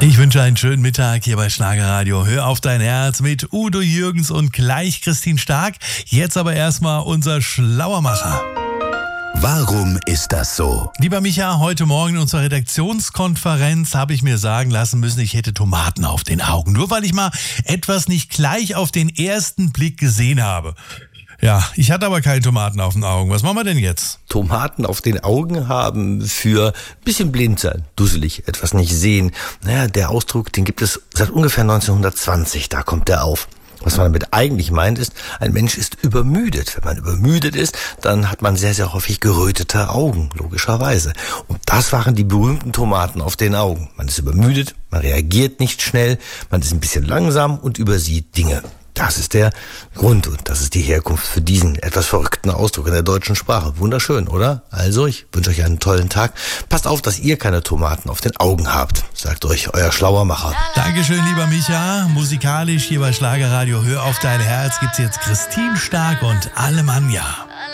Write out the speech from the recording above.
Ich wünsche einen schönen Mittag hier bei Schlagerradio. Hör auf dein Herz mit Udo Jürgens und gleich Christine Stark. Jetzt aber erstmal unser Schlauermacher. Warum ist das so? Lieber Micha, heute Morgen in unserer Redaktionskonferenz habe ich mir sagen lassen müssen, ich hätte Tomaten auf den Augen. Nur weil ich mal etwas nicht gleich auf den ersten Blick gesehen habe. Ja, ich hatte aber keine Tomaten auf den Augen. Was machen wir denn jetzt? Tomaten auf den Augen haben für ein bisschen blind sein, dusselig, etwas nicht sehen. Naja, der Ausdruck, den gibt es seit ungefähr 1920, da kommt der auf. Was man damit eigentlich meint ist, ein Mensch ist übermüdet. Wenn man übermüdet ist, dann hat man sehr, sehr häufig gerötete Augen, logischerweise. Und das waren die berühmten Tomaten auf den Augen. Man ist übermüdet, man reagiert nicht schnell, man ist ein bisschen langsam und übersieht Dinge. Das ist der Grund und das ist die Herkunft für diesen etwas verrückten Ausdruck in der deutschen Sprache. Wunderschön, oder? Also, ich wünsche euch einen tollen Tag. Passt auf, dass ihr keine Tomaten auf den Augen habt, sagt euch euer Schlauermacher. Dankeschön, lieber Micha. Musikalisch hier bei Schlagerradio Hör auf dein Herz gibt's jetzt Christine Stark und Alemannia.